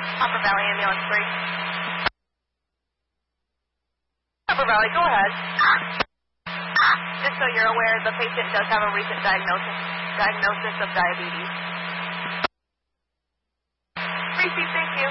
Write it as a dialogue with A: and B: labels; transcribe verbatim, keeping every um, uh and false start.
A: Upper Valley Ambulance three. Upper Valley, go ahead. Just so you're aware, the patient does have a recent diagnosis, diagnosis of diabetes. Receive, thank you.